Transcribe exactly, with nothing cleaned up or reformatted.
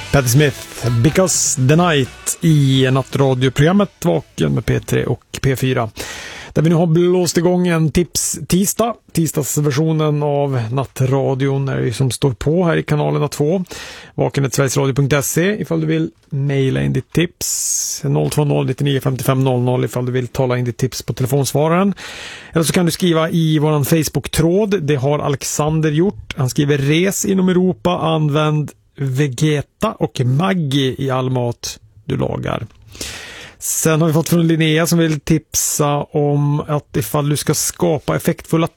Patti Smith, Because the Night i nattradioprogrammet Vaken med P tre och P fyra. Där vi nu har blåst igång en tips-tisdag. Tisdagsversionen av nattradion är det som står på här i kanalerna två. vaken punkt sverigesradio punkt se ifall du vill mejla in ditt tips. noll två noll nittionio femtiofem noll noll ifall du vill tala in ditt tips på telefonsvararen. Eller så kan du skriva i våran Facebook-tråd. Det har Alexander gjort. Han skriver res inom Europa, använd Vegeta och Maggi i all mat du lagar. Sen har vi fått från Linnea som vill tipsa om att ifall du ska skapa effektfulla